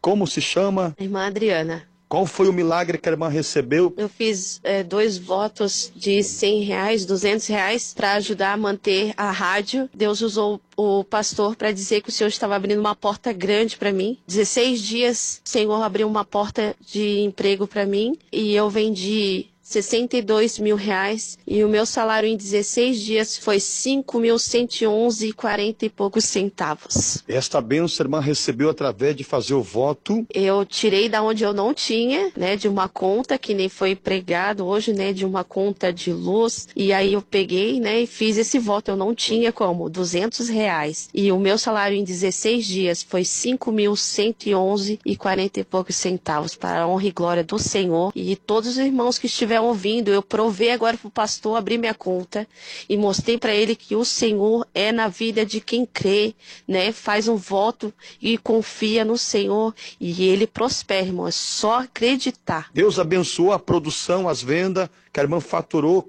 Como se chama? Irmã Adriana. Qual foi o milagre que a irmã recebeu? Eu fiz 2 votos de R$100, R$200 para ajudar a manter a rádio. Deus usou o pastor para dizer que o Senhor estava abrindo uma porta grande para mim. 16 dias o Senhor abriu uma porta de emprego para mim e eu vendi R$62 mil e o meu salário em 16 dias foi 5.111,40 e poucos centavos. Esta bênção a irmã recebeu através de fazer o voto. Eu tirei da onde eu não tinha, né, de uma conta que nem foi pregado hoje, né, de uma conta de luz, e aí eu peguei, né, e fiz esse voto. Eu não tinha como, R$200, e o meu salário em 16 dias foi 5.111,40 e poucos centavos, para a honra e glória do Senhor. E todos os irmãos que estiveram ouvindo, eu provei agora para o pastor abrir minha conta e mostrei para ele que o Senhor é na vida de quem crê, né? Faz um voto e confia no Senhor e ele prospera, irmão. É só acreditar. Deus abençoou a produção, as vendas, que a irmã faturou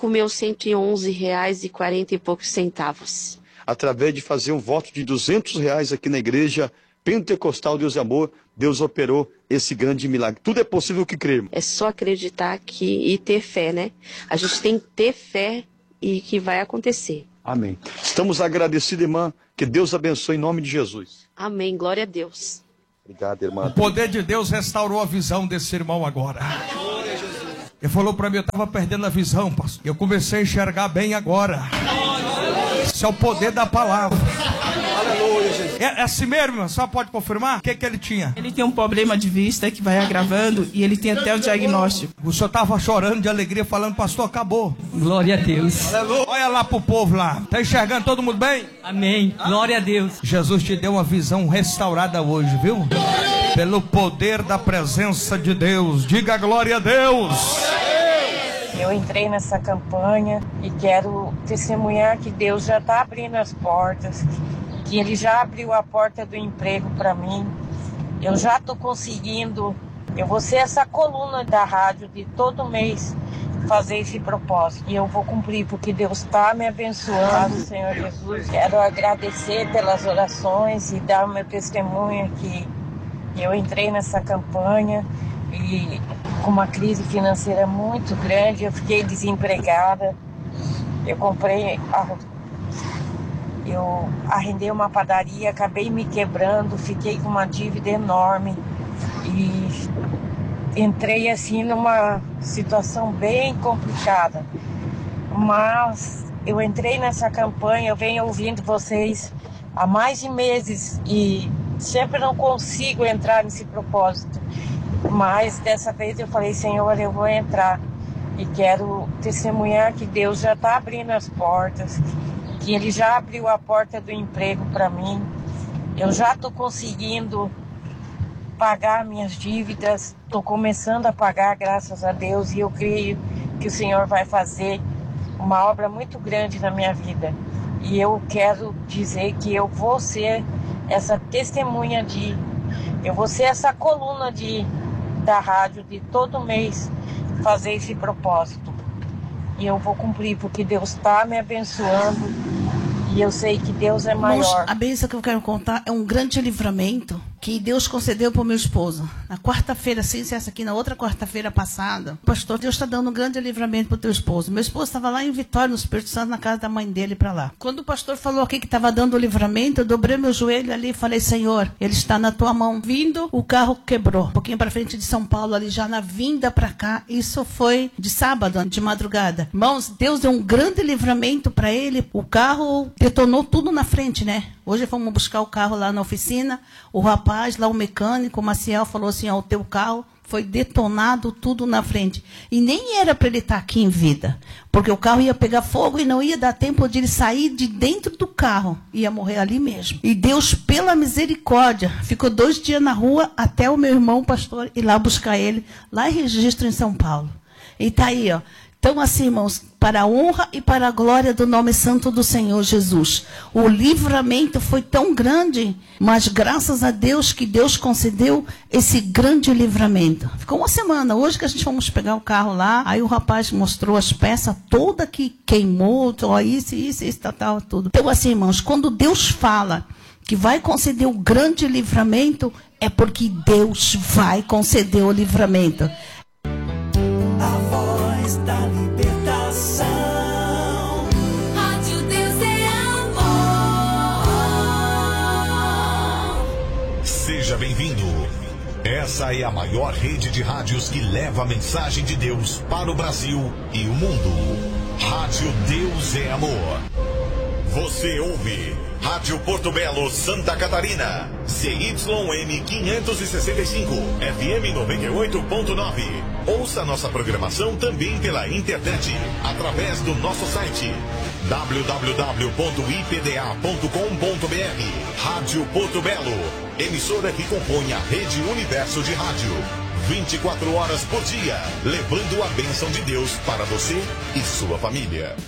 R$5.111,40 e poucos centavos. Através de fazer um voto de R$200 aqui na igreja Pentecostal Deus e Amor, Deus operou esse grande milagre. Tudo é possível que cremos. É só acreditar e ter fé, né? A gente tem que ter fé e que vai acontecer. Amém. Estamos agradecidos, irmã. Que Deus abençoe em nome de Jesus. Amém. Glória a Deus. Obrigado, irmã. O poder de Deus restaurou a visão desse irmão agora. Ele falou para mim, eu estava perdendo a visão, pastor. Eu comecei a enxergar bem agora. Esse é o poder da palavra. Aleluia, Jesus. É assim mesmo, irmã? Só pode confirmar? O que ele tinha? Ele tem um problema de vista que vai agravando e ele tem até o diagnóstico. O senhor estava chorando de alegria, falando, pastor, acabou. Glória a Deus. Aleluia. Olha lá pro povo lá. Tá enxergando todo mundo bem? Amém. Glória a Deus. Jesus te deu uma visão restaurada hoje, viu? Pelo poder da presença de Deus. Diga glória a Deus. Eu entrei nessa campanha e quero testemunhar que Deus já está abrindo as portas, que Ele já abriu a porta do emprego para mim. Eu já estou conseguindo, eu vou ser essa coluna da rádio de todo mês fazer esse propósito. E eu vou cumprir, porque Deus está me abençoando, Senhor Jesus. Quero agradecer pelas orações e dar o meu testemunho que eu entrei nessa campanha e com uma crise financeira muito grande, eu fiquei desempregada. Eu arrendei uma padaria, acabei me quebrando, fiquei com uma dívida enorme e entrei assim numa situação bem complicada. Mas eu entrei nessa campanha, eu venho ouvindo vocês há mais de meses e sempre não consigo entrar nesse propósito. Mas dessa vez eu falei, Senhor, eu vou entrar e quero testemunhar que Deus já está abrindo as portas, que Ele já abriu a porta do emprego para mim. Eu já estou conseguindo pagar minhas dívidas, estou começando a pagar, graças a Deus, e eu creio que o Senhor vai fazer uma obra muito grande na minha vida. E eu quero dizer que eu vou ser essa testemunha eu vou ser essa coluna da rádio de todo mês fazer esse propósito. E eu vou cumprir, porque Deus está me abençoando e eu sei que Deus é maior. Irmãos, a bênção que eu quero contar é um grande livramento que Deus concedeu para o meu esposo. Na quarta-feira, sem ser essa aqui, na outra quarta-feira passada, pastor, Deus está dando um grande livramento para o teu esposo. Meu esposo estava lá em Vitória, no Espírito Santo, na casa da mãe dele, para lá. Quando o pastor falou aqui que estava dando o livramento, eu dobrei meu joelho ali e falei, Senhor, ele está na tua mão. Vindo, o carro quebrou. Um pouquinho para frente de São Paulo, ali já na vinda para cá. Isso foi de sábado, de madrugada. Irmãos, Deus deu um grande livramento para ele. O carro detonou tudo na frente, né? Hoje fomos buscar o carro lá na oficina. O rapaz, lá o mecânico, o Maciel, falou assim, ó, o teu carro foi detonado tudo na frente. E nem era para ele estar aqui em vida. Porque o carro ia pegar fogo e não ia dar tempo de ele sair de dentro do carro. Ia morrer ali mesmo. E Deus, pela misericórdia, ficou 2 dias na rua até o meu irmão, o pastor, ir lá buscar ele, lá em Registro, em São Paulo. E tá aí, ó. Então, assim, irmãos, para a honra e para a glória do nome santo do Senhor Jesus. O livramento foi tão grande, mas graças a Deus que Deus concedeu esse grande livramento. Ficou uma semana, hoje que a gente fomos pegar o carro lá, aí o rapaz mostrou as peças toda que queimou, ó, isso, tudo. Então, assim, irmãos, quando Deus fala que vai conceder o grande livramento, é porque Deus vai conceder o livramento. A voz da libertação. Rádio Deus é amor. Seja bem-vindo. Essa é a maior rede de rádios que leva a mensagem de Deus para o Brasil e o mundo. Rádio Deus é Amor. Você ouve Rádio Porto Belo, Santa Catarina. CYM 565, FM 98.9. Ouça nossa programação também pela internet, através do nosso site www.ipda.com.br. Rádio Porto Belo, emissora que compõe a Rede Universo de Rádio. 24 horas por dia, levando a bênção de Deus para você e sua família.